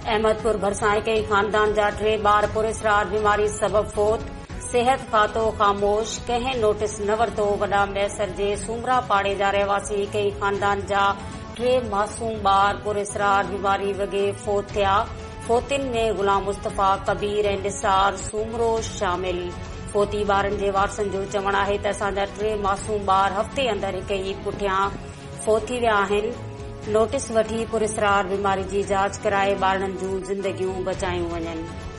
अहमदपुर भरिसां कई खानदान जा 3 ॿार पुरस्कार बीमारी सबब फोत। सेहत खातो ख़ामोश, कंहिं नोटिस न वरितो। वॾा मैसर जे सूमरा पाड़े जा रहवासी कई खानदान जा 3 मासूम ॿार पुरस्कार बीमारी वॻे फोत थिया। फोतिन में गुलाम मुस्तफ़ा, कबीर ऐं निसार सूमरो शामिल। फोती ॿारनि जे वारसनि जो चवणु आहे त असांजा 3 मासूम ॿार हफ़्ते अंदरि हिक ई पुठियां फोत थी विया आहिनि। नोटिस वठी पुरस्कार बीमारी जी जांच कराए ॿारनि जूं ज़िंदगियूं बचायूं वञनि।